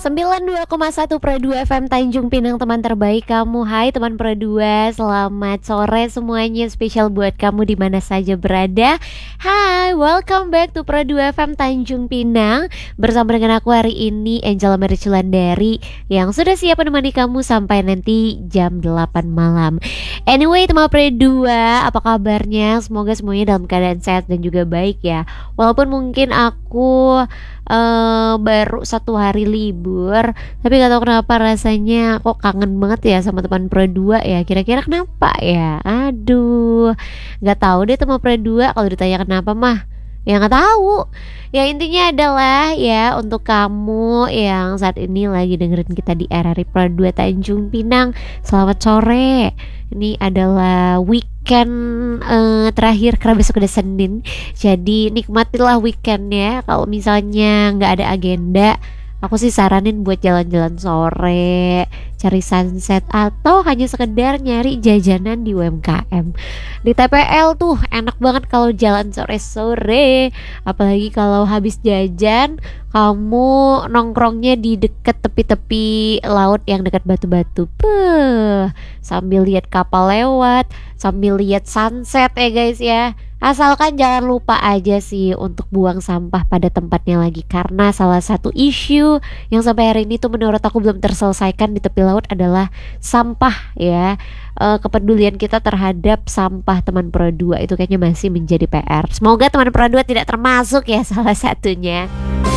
92,1 Pro 2 FM Tanjung Pinang, teman terbaik kamu. Hai teman Pro 2, selamat sore semuanya. Spesial buat kamu di mana saja berada. Hai, welcome back to Pro 2 FM Tanjung Pinang. Bersama dengan aku hari ini, Angela Mary Culandari, yang sudah siap menemani kamu sampai nanti jam 8 malam. Anyway, teman Pro 2, apa kabarnya? Semoga semuanya dalam keadaan sehat dan juga baik ya. Walaupun mungkin aku baru 1 hari libur, tapi gak tahu kenapa rasanya kok kangen banget ya sama teman Pro 2 ya. Kira-kira kenapa ya? Aduh, gak tahu deh teman Pro 2. Kalau ditanya kenapa mah ya nggak tahu. Ya intinya adalah ya, untuk kamu yang saat ini lagi dengerin kita di RRI Pro 2 Tanjung Pinang, selamat sore. Ini adalah weekend terakhir karena besok udah Senin. Jadi nikmatilah weekendnya. Kalau misalnya nggak ada agenda, aku sih saranin buat jalan-jalan sore, cari sunset, atau hanya sekedar nyari jajanan di UMKM. Di TPL tuh enak banget kalau jalan sore-sore. Apalagi kalau habis jajan, kamu nongkrongnya di deket tepi-tepi laut yang dekat batu-batu. Sambil lihat kapal lewat, sambil lihat sunset ya guys ya. Asalkan jangan lupa aja sih untuk buang sampah pada tempatnya lagi. Karena salah satu isu yang sampai hari ini tuh menurut aku belum terselesaikan di tepi laut adalah sampah ya. Kepedulian kita terhadap sampah teman Pro 2 itu kayaknya masih menjadi PR. Semoga teman Pro 2 tidak termasuk ya salah satunya.